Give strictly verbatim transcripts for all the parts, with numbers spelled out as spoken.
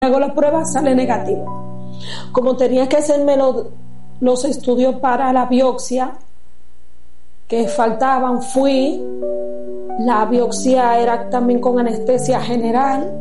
hago la prueba, sale negativo. Como tenía que hacerme lo, los estudios para la biopsia que faltaban, fui. La biopsia era también con anestesia general.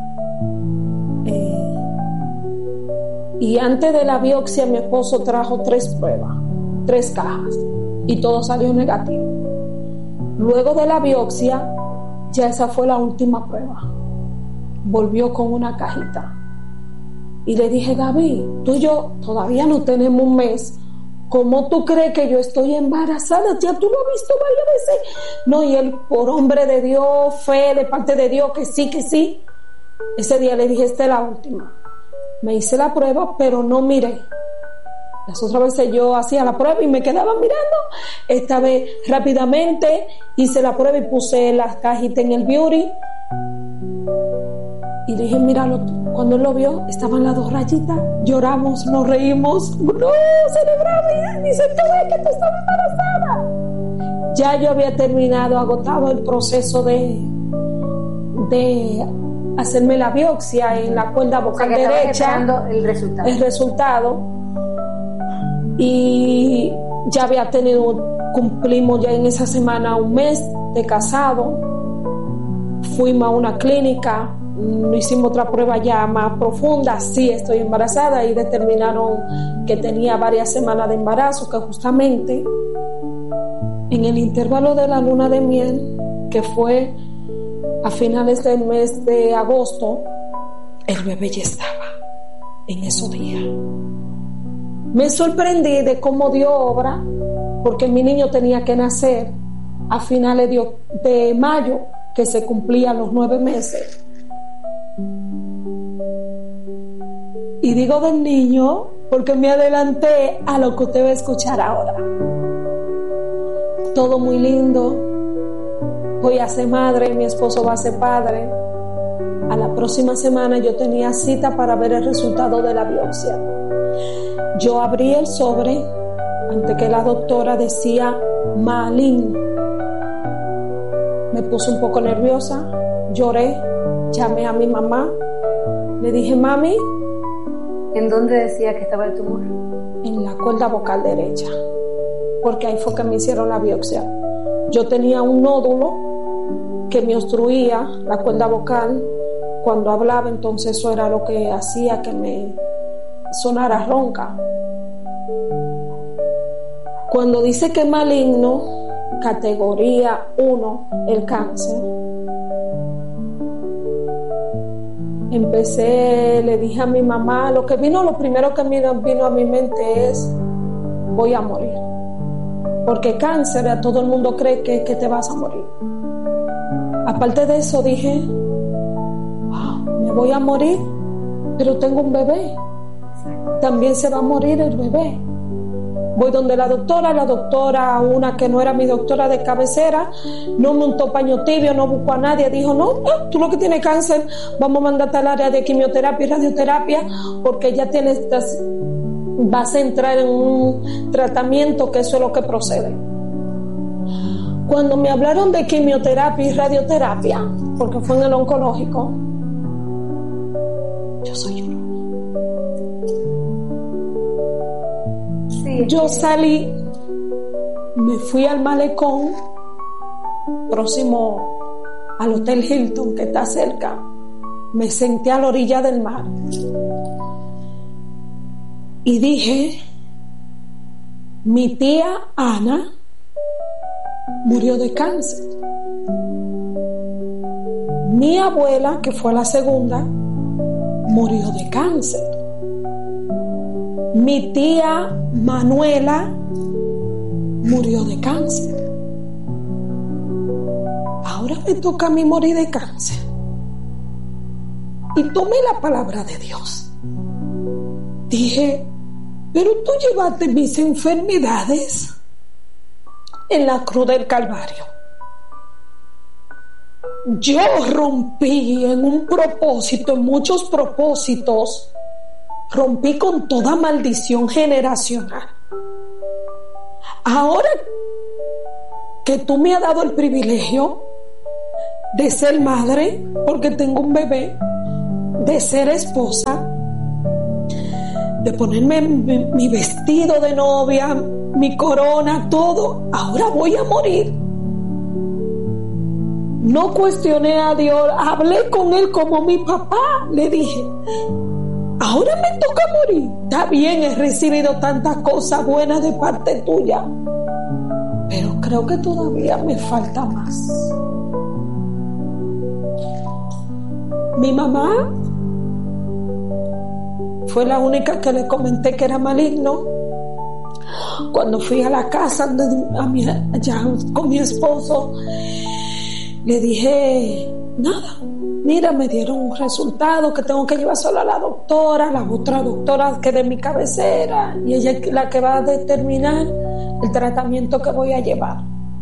Eh, y antes de la biopsia mi esposo trajo tres pruebas, tres cajas, y todo salió negativo. Luego de la biopsia, ya esa fue la última prueba. Volvió con una cajita. Y le dije, David, tú y yo todavía no tenemos un mes. ¿Cómo tú crees que yo estoy embarazada? Ya tú lo has visto varias veces. No, y él, por hombre de Dios, fe de parte de Dios, que sí, que sí. Ese día le dije, esta es la última. Me hice la prueba, pero no miré. Las otras veces yo hacía la prueba y me quedaba mirando. Esta vez rápidamente hice la prueba y puse las cajitas en el beauty. Y dije, míralo, cuando él lo vio, estaban las dos rayitas, lloramos, nos reímos, no, celebramos, y dice, tú ves que tú estabas embarazada. Ya yo había terminado, agotado el proceso de, de hacerme la biopsia en la cuerda vocal, o sea, que derecha, el resultado. el resultado, y ya había tenido, cumplimos ya en esa semana un mes de casado, fuimos a una clínica, hicimos otra prueba ya más profunda, sí estoy embarazada, y determinaron que tenía varias semanas de embarazo, que justamente en el intervalo de la luna de miel, que fue a finales del mes de agosto, el bebé ya estaba en esos días. Me sorprendí de cómo dio obra, porque mi niño tenía que nacer a finales de, de mayo, que se cumplían los nueve meses. Y digo del niño porque me adelanté a lo que usted va a escuchar ahora. Todo muy lindo. Voy a ser madre, mi esposo va a ser padre. A la próxima semana yo tenía cita para ver el resultado de la biopsia. Yo abrí el sobre ante que la doctora decía maligno. Me puse un poco nerviosa, lloré, llamé a mi mamá, le dije, mami, ¿en dónde decía que estaba el tumor? En la cuerda vocal derecha, porque ahí fue que me hicieron la biopsia. Yo tenía un nódulo que me obstruía la cuerda vocal cuando hablaba, entonces eso era lo que hacía que me sonara ronca. Cuando dice que es maligno, categoría uno, el cáncer, empecé, le dije a mi mamá, lo que vino, lo primero que vino, vino a mi mente es, voy a morir. Porque cáncer, a todo el mundo cree que, que te vas a morir. Aparte de eso dije, oh, me voy a morir, pero tengo un bebé. También se va a morir el bebé. Voy donde la doctora, la doctora, una que no era mi doctora de cabecera, no me untó paño tibio, no buscó a nadie, dijo, no, no, tú lo que tienes cáncer, vamos a mandarte al área de quimioterapia y radioterapia, porque ya tienes, estas, vas a entrar en un tratamiento que eso es lo que procede. Cuando me hablaron de quimioterapia y radioterapia, porque fue en el oncológico, yo soy yo. Yo salí, me fui al malecón próximo al Hotel Hilton, que está cerca. Me senté a la orilla del mar y dije, mi tía Ana murió de cáncer. Mi abuela, que fue la segunda, murió de cáncer. Mi tía Manuela murió de cáncer. Ahora me toca a mí morir de cáncer. Y tomé la palabra de Dios. Dije, pero tú llevaste mis enfermedades en la cruz del Calvario. Yo rompí en un propósito, en muchos propósitos, rompí con toda maldición generacional. Ahora que tú me has dado el privilegio de ser madre, porque tengo un bebé, de ser esposa, de ponerme mi, mi vestido de novia, mi corona, todo. Ahora voy a morir. No cuestioné a Dios, hablé con Él como mi papá. Le dije, ahora me toca morir. Está bien, he recibido tantas cosas buenas de parte tuya, pero creo que todavía me falta más. Mi mamá fue la única que le comenté que era maligno. Cuando fui a la casa de, a mi, allá con mi esposo, le dije, nada, mira, me dieron un resultado que tengo que llevar solo a la doctora, la otra doctora que de mi cabecera, y ella es la que va a determinar el tratamiento que voy a llevar.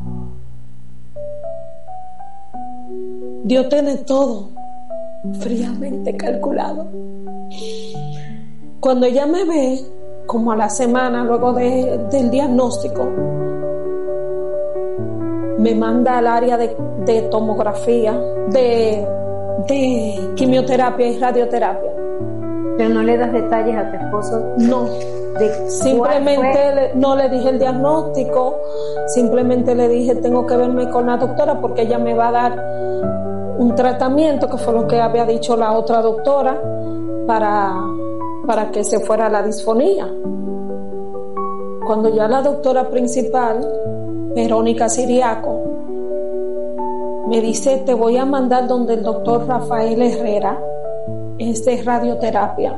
Dios tiene todo fríamente calculado. Cuando ella me ve, como a la semana luego de, del diagnóstico, me manda al área de, de tomografía, de, de quimioterapia y radioterapia. Pero no le das detalles a tu esposo. No, de simplemente le, no le dije el diagnóstico, simplemente le dije tengo que verme con la doctora porque ella me va a dar un tratamiento, que fue lo que había dicho la otra doctora, para, para que se fuera la disfonía. Cuando ya la doctora principal, Verónica Siriaco, me dice, te voy a mandar donde el doctor Rafael Herrera, es de radioterapia.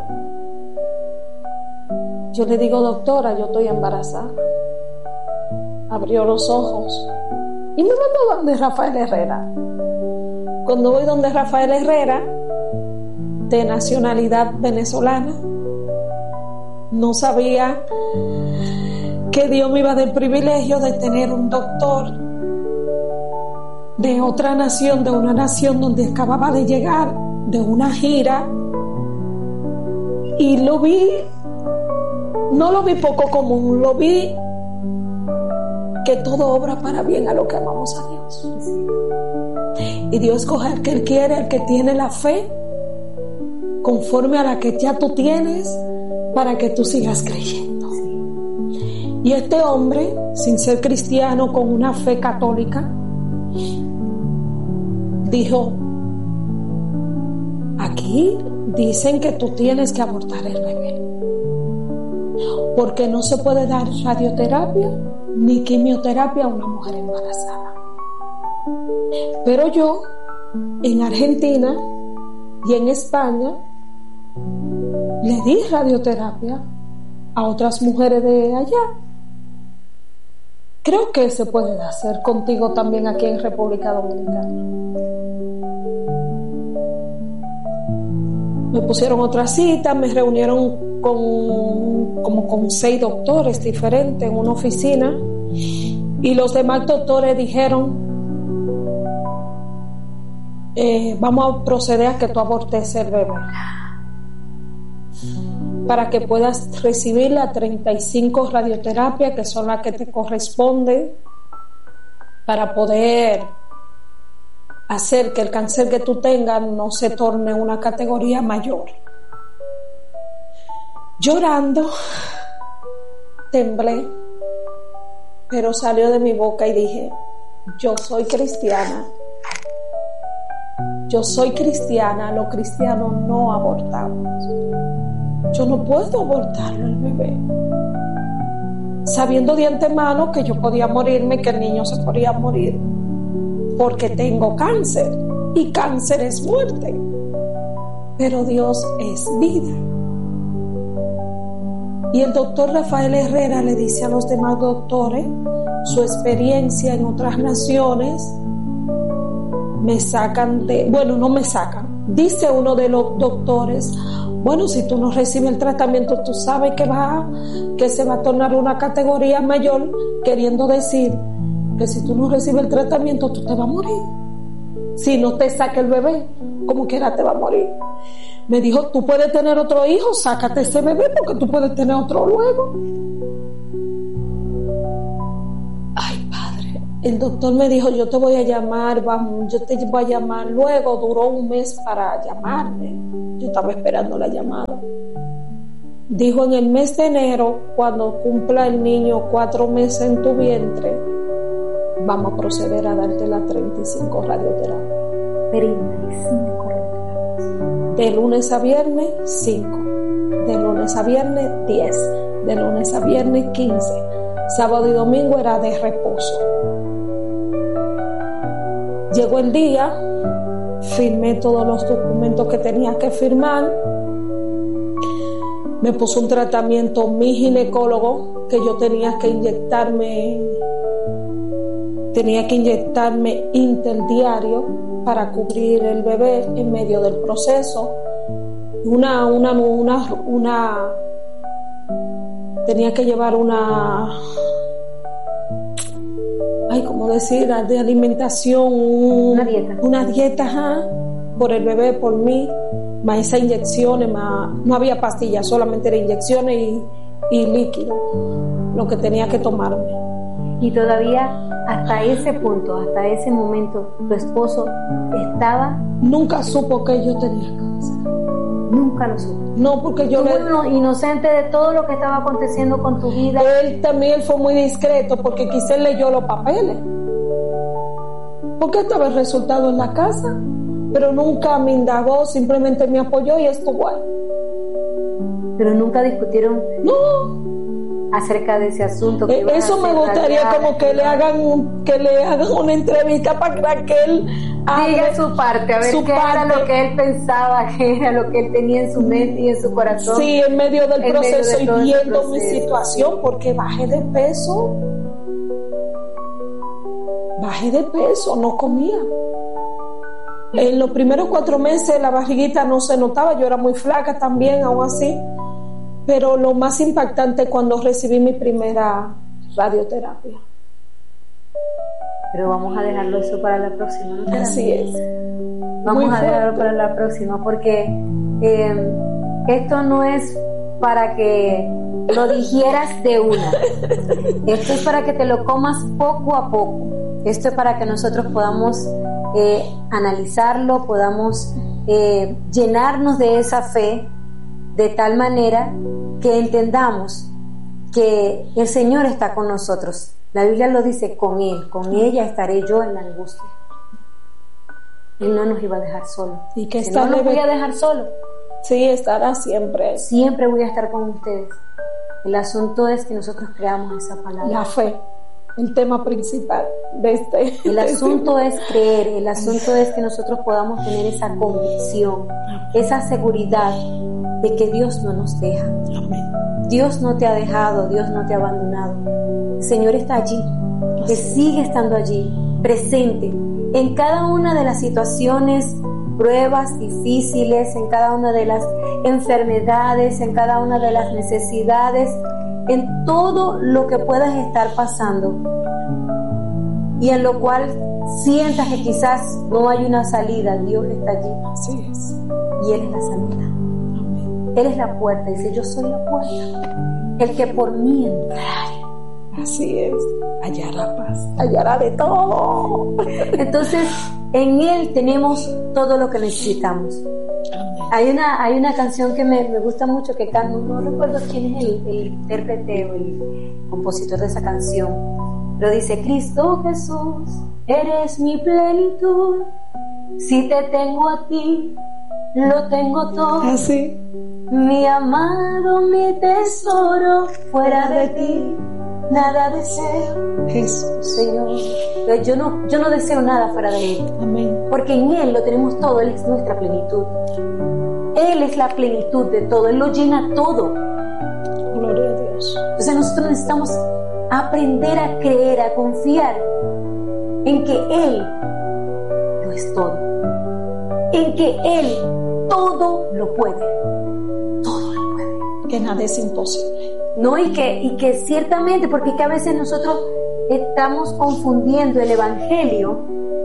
Yo le digo, doctora, yo estoy embarazada. Abrió los ojos y me mandó donde Rafael Herrera. Cuando voy donde Rafael Herrera, de nacionalidad venezolana, no sabía que Dios me iba a dar el privilegio de tener un doctor de otra nación, de una nación donde acababa de llegar de una gira, y lo vi, no lo vi poco común, lo vi que todo obra para bien a lo que amamos a Dios. Y Dios escoge al que Él quiere, al que tiene la fe conforme a la que ya tú tienes, para que tú sigas creyendo. Y este hombre, sin ser cristiano, con una fe católica, dijo, aquí dicen que tú tienes que abortar el bebé, porque no se puede dar radioterapia ni quimioterapia a una mujer embarazada. Pero yo, en Argentina y en España, le di radioterapia a otras mujeres de allá. Creo que se puede hacer contigo también aquí en República Dominicana. Me pusieron otra cita, me reunieron con como con seis doctores diferentes en una oficina, y los demás doctores dijeron, eh, vamos a proceder a que tú abortes el bebé para que puedas recibir las treinta y cinco radioterapias que son las que te corresponden para poder hacer que el cáncer que tú tengas no se torne una categoría mayor. Llorando, temblé, pero salió de mi boca y dije, yo soy cristiana. Yo soy cristiana, los cristianos no abortamos. Yo no puedo abortarlo el bebé, sabiendo de antemano que yo podía morirme, que el niño se podía morir, porque tengo cáncer, y cáncer es muerte, pero Dios es vida. Y el doctor Rafael Herrera le dice a los demás doctores su experiencia en otras naciones. Me sacan de, bueno, no me sacan, dice uno de los doctores, bueno, si tú no recibes el tratamiento, tú sabes que va, que se va a tornar una categoría mayor, queriendo decir que si tú no recibes el tratamiento, tú te vas a morir. Si no te saca el bebé, como quiera te va a morir. Me dijo, tú puedes tener otro hijo, sácate ese bebé porque tú puedes tener otro luego. Ay, Padre, el doctor me dijo, yo te voy a llamar, vamos, yo te voy a llamar luego. Duró un mes para llamarme. Yo estaba esperando la llamada. Dijo, en el mes de enero, cuando cumpla el niño cuatro meses en tu vientre, vamos a proceder a darte las treinta y cinco radioterapias. treinta y cinco radioterapias. De lunes a viernes, cinco. De lunes a viernes, diez. De lunes a viernes, quince. Sábado y domingo era de reposo. Llegó el día, firmé todos los documentos que tenía que firmar. Me puso un tratamiento mi ginecólogo, que yo tenía que inyectarme, tenía que inyectarme interdiario para cubrir el bebé en medio del proceso. Una, una, una, una, tenía que llevar una, ay, ¿cómo decir? De alimentación, una dieta, una dieta, ajá, por el bebé, por mí. Más esas inyecciones, más, no había pastillas, solamente eran inyecciones y, y líquido, lo que tenía que tomarme. Y todavía hasta ese punto, hasta ese momento, tu esposo estaba... Nunca supo que yo tenía cáncer. Nunca lo supo. No, porque yo... Le... inocente de todo lo que estaba aconteciendo con tu vida. Él también fue muy discreto, porque quizá él leyó los papeles. Porque estaba el resultado en la casa. Pero nunca me indagó, simplemente me apoyó y estuvo ahí. Pero nunca discutieron no acerca de ese asunto. Que eso me gustaría radial, como que le hagan que le hagan una entrevista para que él diga su parte, a ver qué parte. Era lo que él pensaba, qué era lo que él tenía en su mente y en su corazón. Sí, en medio del en proceso medio de y viendo proceso, mi situación, sí. Porque bajé de peso. Bajé de peso, no comía. En los primeros cuatro meses la barriguita no se notaba, yo era muy flaca también, aún así. Pero lo más impactante es cuando recibí mi primera radioterapia. Pero vamos a dejarlo eso para la próxima, ¿no? Así es. Vamos muy a dejarlo fuerte. Para la próxima, porque eh, esto no es para que lo digieras de una. Esto es para que te lo comas poco a poco. Esto es para que nosotros podamos eh, analizarlo, podamos eh, llenarnos de esa fe de tal manera que entendamos que el Señor está con nosotros. La Biblia lo dice, con Él, con ella estaré yo en la angustia. Él no nos iba a dejar solo. Y que no nos voy a dejar solo. Sí, estará siempre. Siempre voy a estar con ustedes. El asunto es que nosotros creamos esa palabra. La fe, el tema principal de este. El asunto es creer, el asunto es que nosotros podamos tener esa convicción, esa seguridad de que Dios no nos deja. Amén. Dios no te ha dejado, Dios no te ha abandonado. El Señor está allí, Él sigue estando allí, presente, en cada una de las situaciones, pruebas difíciles, en cada una de las enfermedades, en cada una de las necesidades, en todo lo que puedas estar pasando y en lo cual sientas que quizás no hay una salida. Dios está allí. Así es. Y Él es la salida. Amén. Él es la puerta. Dice, yo soy la puerta. El que por mí entrare. Así es. Hallará paz. Hallará de todo. Entonces, en Él tenemos todo lo que necesitamos. Amén. Hay una, hay una canción que me, me gusta mucho que canta, no recuerdo quién es el, el intérprete o el compositor de esa canción, pero dice, Cristo Jesús, eres mi plenitud, si te tengo a ti, lo tengo todo. Así. Mi amado, mi tesoro, fuera de ti, nada deseo. Jesús. Señor, yo no, yo no deseo nada fuera de Él. Amén. Porque en Él lo tenemos todo, Él es nuestra plenitud. Él es la plenitud de todo, Él lo llena todo. Gloria a Dios. Entonces nosotros necesitamos aprender a creer, a confiar en que Él lo es todo. En que Él todo lo puede. Todo lo puede. Que nada es imposible. No, y que, y que ciertamente, porque es que a veces nosotros estamos confundiendo el evangelio,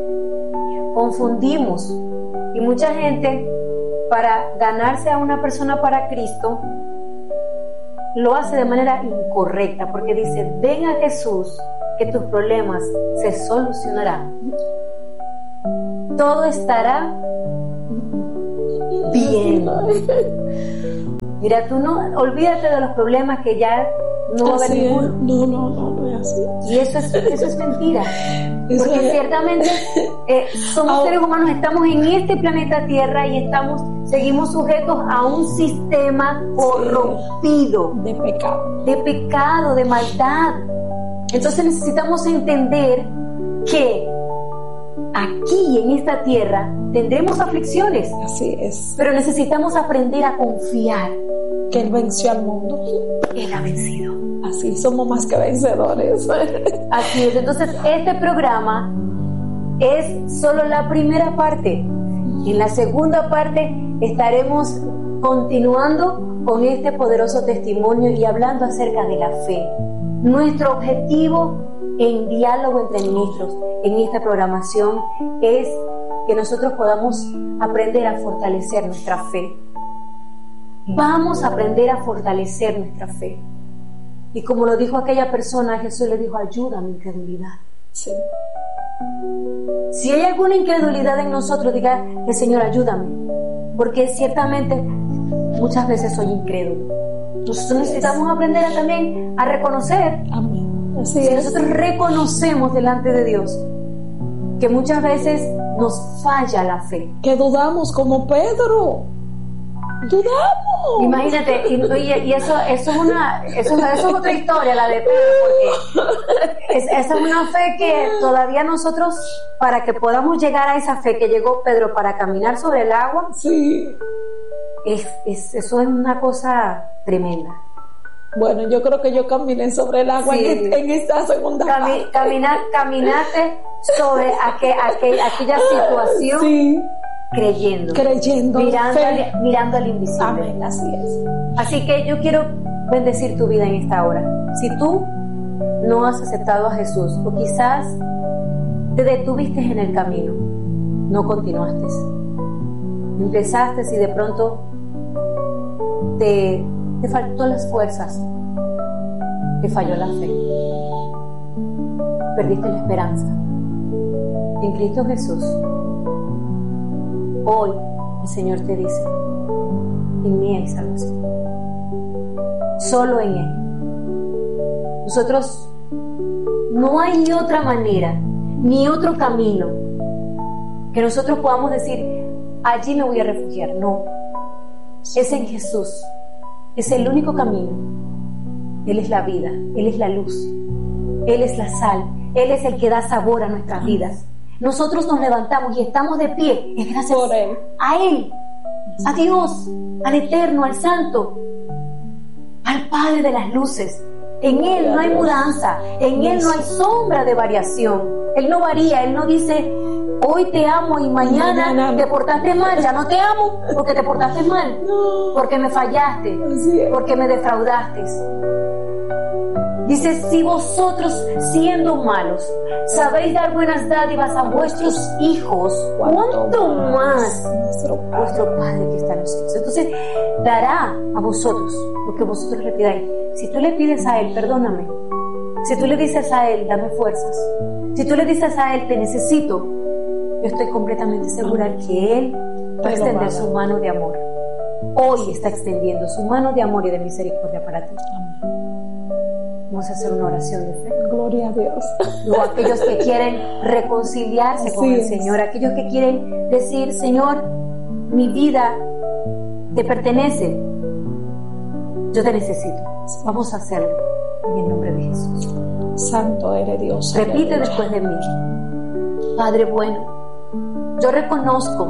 confundimos, y mucha gente para ganarse a una persona para Cristo lo hace de manera incorrecta, porque dice, ven a Jesús que tus problemas se solucionarán. Todo estará bien. Mira, tú no, olvídate de los problemas que ya no va a haber ninguno. No, no, no, no es así. Y eso es, eso es mentira. Eso Porque es. ciertamente eh, somos Oh. seres humanos, estamos en este planeta Tierra y estamos, seguimos sujetos a un sistema corrompido De pecado. de pecado, de maldad. Entonces necesitamos entender que aquí en esta tierra tendremos aflicciones, Así es. pero necesitamos aprender a confiar. Que Él venció al mundo. Él ha vencido. Así somos más que vencedores. Así es. Entonces este programa es solo la primera parte. En la segunda parte estaremos continuando con este poderoso testimonio y hablando acerca de la fe. Nuestro objetivo en Diálogo entre Ministros, en esta programación, es que nosotros podamos aprender a fortalecer nuestra fe. Vamos a aprender a fortalecer nuestra fe. Y como lo dijo aquella persona, Jesús le dijo: ayuda a mi incredulidad. Sí. Si hay alguna incredulidad en nosotros, diga: el Señor, ayúdame, porque ciertamente muchas veces soy incrédulo. Nosotros necesitamos aprender a, también a reconocer. Amén. Así Si es. nosotros reconocemos delante de Dios que muchas veces nos falla la fe. Que dudamos como Pedro. Dudamos. Imagínate, y, y- y eso, eso es una, eso, eso es otra historia, la de Pedro, porque es, esa es una fe que todavía nosotros, para que podamos llegar a esa fe que llegó Pedro para caminar sobre el agua, Sí. es, es, eso es una cosa tremenda. Bueno, yo creo que yo caminé sobre el agua Sí. en, en esta segunda Cami, parte. caminar, caminaste sobre aquel, aquel, aquella situación, Sí. creyendo, Creyendo. mirando, fe. al, mirando al invisible. Amén. Así es. Así que yo quiero bendecir tu vida en esta hora. Si tú no has aceptado a Jesús, o quizás te detuviste en el camino, no continuaste, empezaste y de pronto te, te faltó las fuerzas, te falló la fe, perdiste la esperanza en Cristo Jesús. Hoy el Señor te dice: en mí hay salvación, solo en Él. Nosotros, no hay otra manera ni otro camino que nosotros podamos decir: allí me voy a refugiar. No, es en Jesús, es el único camino. Él es la vida, Él es la luz, Él es la sal, Él es el que da sabor a nuestras vidas. Nosotros nos levantamos y estamos de pie, es gracias Por Él. a Él, a Dios, al Eterno, al Santo, al Padre de las luces. En Él no hay mudanza, en Él no hay sombra de variación. Él no varía, Él no dice: hoy te amo y mañana, Mañana. te portaste mal. Ya no te amo porque te portaste mal, No. porque me fallaste, Así es. porque me defraudaste. Dice: si vosotros, siendo malos, sabéis dar buenas dádivas a vuestros hijos, ¿cuánto más Nuestro Padre. vuestro Padre que está en los cielos? Entonces dará a vosotros lo que vosotros le pidáis. Si tú le pides a Él: perdóname, si tú le dices a Él: dame fuerzas, si tú le dices a Él: te necesito, yo estoy completamente segura que Él va a extender su mano de amor. Hoy está extendiendo su mano de amor y de misericordia para ti. Vamos a hacer una oración de fe. Gloria a Dios. Luego aquellos que quieren reconciliarse con Así el es. Señor, aquellos que quieren decir: Señor, mi vida te pertenece, yo te necesito. Vamos a hacerlo en el nombre de Jesús. Santo eres Dios. Repite Aleluya. después de mí: Padre bueno, yo reconozco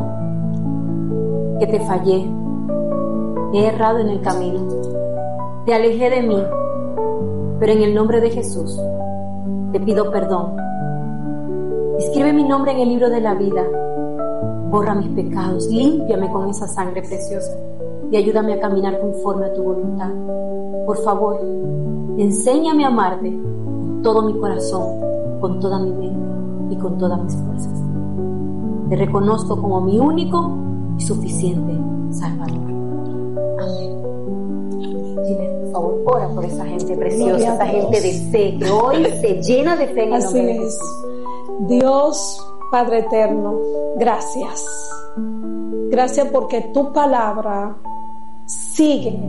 que te fallé, he errado en el camino, te alejé de mí, pero en el nombre de Jesús te pido perdón. Escribe mi nombre en el libro de la vida, borra mis pecados, límpiame con esa sangre preciosa y ayúdame a caminar conforme a tu voluntad. Por favor, enséñame a amarte con todo mi corazón, con toda mi mente y con todas mis fuerzas. Te reconozco como mi único y suficiente Salvador. Amén. Dile: favor, ora por esa gente preciosa, esa gente de fe, que hoy se llena de fe en el nombre de Jesús. Dios, Padre eterno, gracias. Gracias porque tu palabra sigue